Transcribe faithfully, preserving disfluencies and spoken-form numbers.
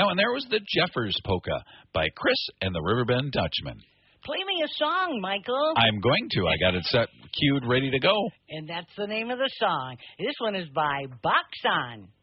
and there was the Jeffers Polka by Chris and the Riverbend Dutchman. Play me a song, Michael. I'm going to. I got it set, cued, ready to go. And that's the name of the song. This one is by Boxon.